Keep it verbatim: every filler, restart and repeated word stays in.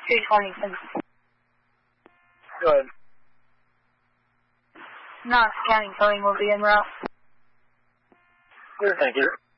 two twenty, please. Go ahead. Knox County towing will be en route. Sure, thank you.